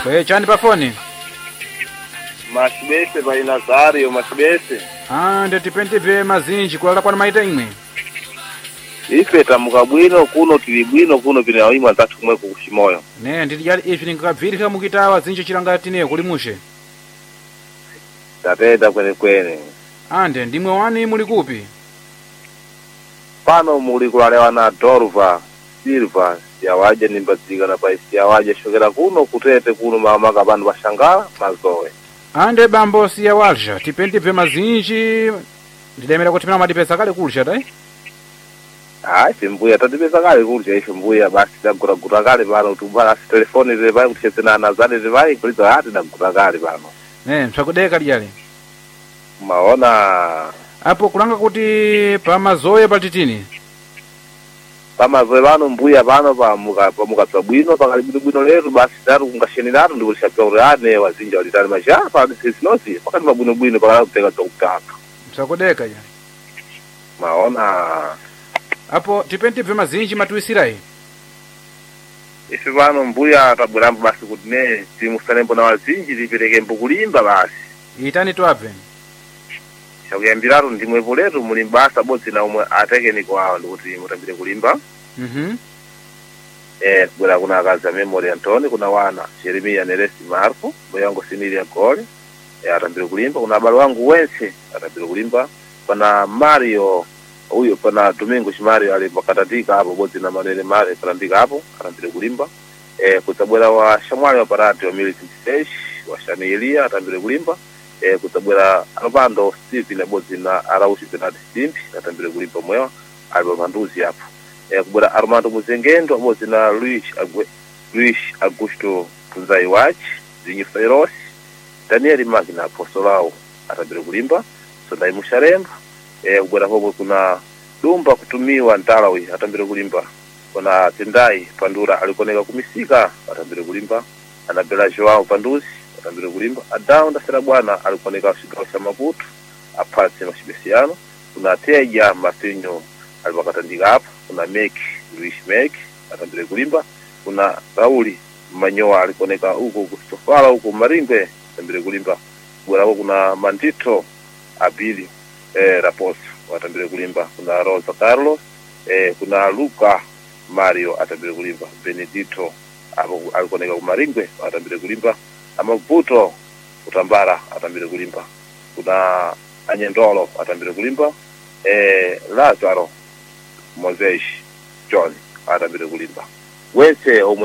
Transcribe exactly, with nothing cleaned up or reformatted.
Kwe chani pa foni? Masibese pa Inazario masibese. Ah, nde tipentipe mazinji kulala kwa maita imwe. Ife tamuka bwino kuno tili bwino kuno pine awimwa zatu kumwe kushimoyo. Ne ndili yali ifi ngakabvirika mukitawa zinji chilangati ne kulimushe. Tatenda kwene kwene. Ande ndimwe wani muli kupi? Pano muli kulalewa na Dorva, Silva, yawaje nimbazika na paisi yawaje shokera kuno kutete kuno mama kabanu bashangala mazoe. Ande bambo siya walsha tipentipe mazinji ndilemera kuti pina madipesa kale kulsha dai. Ai simbuya tatipesa kale kulsha ife mbuya basi dagura gura kale pano tubala telefoni zile kuchezana na zale zile kulizo hati dagura kale pano. Ne msakudeka lyale. Maona apo kulanga kuti pamazoe patitini. Pamazoe pano mbuya pano pamuka pamuka bwino pakali bwino letu basi tatu kungasheniratu ndikulishapiwa urane wazinja walitani mashapa sisinosi pakati pabwino bwino pakala kuteka zokutaka. Msakudeka ya. Maona apo tipentipe mazinji matuisirai. Ife pano mbuya tabwerambo basi kuti ne timusalembo na wazinji tipeleke mbukulimba basi. Itani twape. Shakuyambiratu ndimwepo letu muli mbasa bodzi na umwe atekeni kwawo ndikuti mutambire kulimba. Mhm. Eh kubwera kuna akazi a Memory Antoni, kuna wana Jeremia Neresi Marco, mboya wangu Similia Gole, eh atambire kulimba, kuna abale wangu wense atambire kulimba, pana Mario huyo pana Domingo Shimario alipakatatika hapo bodzi na Manele Mare patandika hapo atambire kulimba. Eh kutabwera wa Shamwali wa Parati wa Military Stage wa Shanelia atambire kulimba. Eh kutabwera Armando Steve na bodzi na Araushi Penalty Simpi atambire kulimba mwewa albo manduzi hapo. Eh kubwera Armando Muzengendo bodzi na Luis Agwe Luis Augusto Kunzai Watch Zinyi Fairos Daniel Magna Apostolao atambire kulimba. Sondai Musharemba. Eh kubwera hobo kuna Dumba kutumiwa Ntalawi atambire kulimba. Kuna Tendai Pandura alikoneka kumisika atambire kulimba. Anabela Joao Panduzi atambire kulimba. Adaunda Sera bwana alikoneka shigao cha Maputo apatse mashibesiano. Kuna Teja Martinho alipakatandika hapo. Kuna Meki Luis Meki atambire kulimba. Kuna Rauli Manyoa alikoneka huko Kustofala huko Maringwe atambire kulimba. Bora huko kuna Mandito Abili eh Raposo atambire kulimba. Kuna Rosa Carlos eh kuna Luca Mario atambire kulimba. Benedito abo alikoneka ku Maringwe atambire kulimba. Amavuto Utambara atambire kulimba. Kuna Anyendolo atambire kulimba. Eh Lazaro Moses John atambire kulimba. Wense